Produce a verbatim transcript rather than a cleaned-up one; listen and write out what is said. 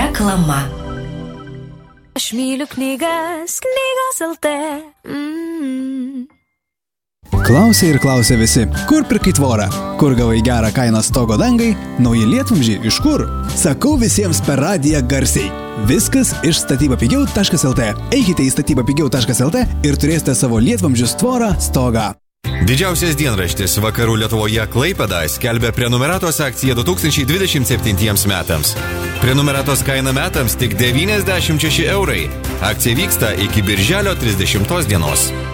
Reklama. Aš myliu knygas, knygos L T. Mm. Klausė ir klausė visi, kur pirkai tvorą, kur gavai gerą kainą stogo dangai, nauji lietvamzdžiai iš kur? Sakau visiems per radiją garsiai. Viskas iš statybapigiau taškas el tė. Eikite į statybapigiau taškas el tė ir turėsite savo lietvamzdžius tvorą stogą. Didžiausias dienraštis Vakarų Lietuvoje Klaipėda skelbia prenumeratos akciją du tūkstančiai dvidešimt septintiems metams. Prenumeratos kaina metams tik devyniasdešimt šeši eurai. Akcija vyksta iki birželio trisdešimtos dienos.